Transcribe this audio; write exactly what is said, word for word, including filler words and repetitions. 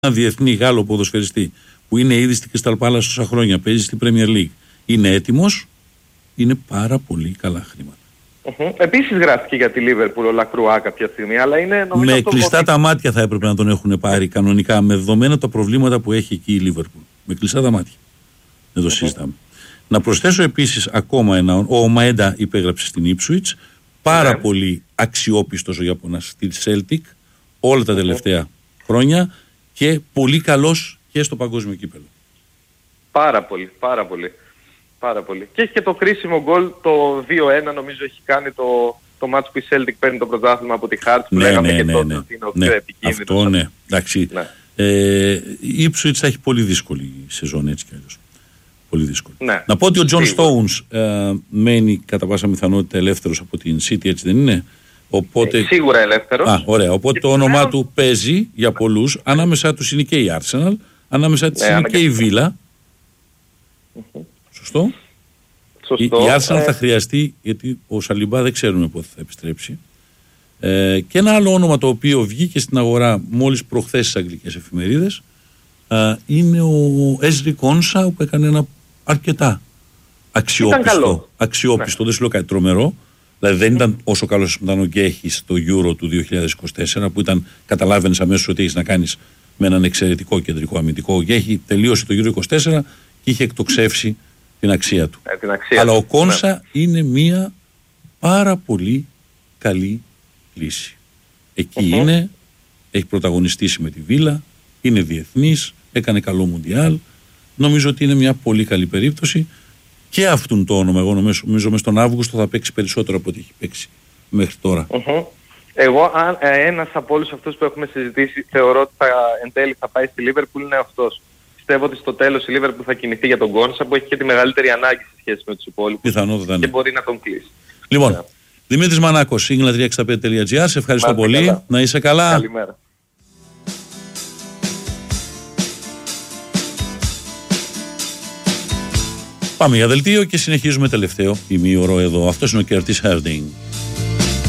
ένα διεθνή Γάλλο ποδοσφαιριστή που είναι ήδη στην Crystal Palace τόσα χρόνια, παίζει στην Premier League, είναι έτοιμος, είναι πάρα πολύ καλά χρήματα. Uh-huh. Επίσης γράφτηκε για τη Liverpool ο Λακρουά κάποια στιγμή, αλλά είναι νομίζω. Με κλειστά ότι... τα μάτια θα έπρεπε να τον έχουν πάρει κανονικά, με δεδομένα τα προβλήματα που έχει εκεί η Liverpool. Με κλειστά τα μάτια. Δεν το uh-huh. συζητάμε. Να προσθέσω επίσης ακόμα ένα. Ο Μαέντα υπέγραψε στην Ipswich. Πάρα yeah. πολύ αξιόπιστος ο Ιαπωνάς στη Celtic όλα τα τελευταία uh-huh. χρόνια και πολύ καλός και στο παγκόσμιο κύπελλο. Πάρα πολύ, πάρα πολύ. Πάρα πολύ. Και έχει και το κρίσιμο γκολ, το δύο ένα νομίζω έχει κάνει το, το μάτς που η Celtic παίρνει το πρωτάθλημα από τη Hearts που ναι, λέγαμε ναι, και ναι, τότε ναι, ότι είναι ο ναι, πιο επικίνδυνος. Αυτό ναι, εντάξει. Ναι. Ε, η Ipswich θα έχει πολύ δύσκολη σεζόν έτσι κι αλλιώς. Πολύ δύσκολη. Ναι. Να πω ότι ο John Stones ε, μένει κατά πάσα πιθανότητα ελεύθερος από την City, έτσι δεν είναι? Οπότε... Ε, σίγουρα ελεύθερος. Α, ωραία. Οπότε και το όνομά πλέον... του παίζει για πολλούς. Ανάμεσα τους είναι και η Arsenal, ανάμεσα τους ναι, είναι και η Villa. Mm-hmm. Σωστό. Σωστό. Η, η Arsenal ε... θα χρειαστεί, γιατί ο Σαλιμπά δεν ξέρουμε πότε θα επιστρέψει. Ε, και ένα άλλο όνομα το οποίο βγήκε στην αγορά μόλις προχθές στις αγγλικές εφημερίδες ε, είναι ο Έσρι Κόνσα, που έκανε ένα αρκετά αξιόπιστο, αξιόπιστο ναι. δεν σου λέω κάτι τρομερό. Δηλαδή δεν ήταν όσο καλός ήταν ο Γκέχη στο Euro του δύο χιλιάδες είκοσι τέσσερα, που ήταν, καταλάβαινες αμέσως ότι έχεις να κάνεις με έναν εξαιρετικό κεντρικό αμυντικό. Ο Γκέχη τελείωσε το Euro είκοσι τέσσερα και είχε εκτοξεύσει την αξία του. Ε, την αξία Αλλά του. ο Κόνσα ναι. είναι μια πάρα πολύ καλή λύση. Εκεί uh-huh. είναι, έχει πρωταγωνιστήσει με τη Βίλα, είναι διεθνής, έκανε καλό Μουντιάλ. Νομίζω ότι είναι μια πολύ καλή περίπτωση. Και αυτόν το όνομα, εγώ νομίζω, νομίζω μες τον Αύγουστο θα παίξει περισσότερο από ό,τι έχει παίξει μέχρι τώρα. Uh-huh. Εγώ, αν, ε, ένας από όλους αυτούς που έχουμε συζητήσει, θεωρώ ότι θα, εν τέλει θα πάει στη Liverpool είναι αυτός. Πιστεύω ότι στο τέλος η Liverpool θα κινηθεί για τον Κόνσα, που έχει και τη μεγαλύτερη ανάγκη σε σχέση με τους υπόλοιπους. Πιθανότατα, ναι. Και μπορεί να τον κλείσει. Λοιπόν, yeah. Δημήτρης Μανάκος, ίγκλα τριακόσια εξήντα πέντε τελεία τζι άρ, σε ευχαριστώ πολύ. Καλά. Να είσαι καλά. Καλημέρα. Πάμε για δελτίο και συνεχίζουμε τελευταίο ημίωρο εδώ. Αυτός είναι ο Curtis Harding.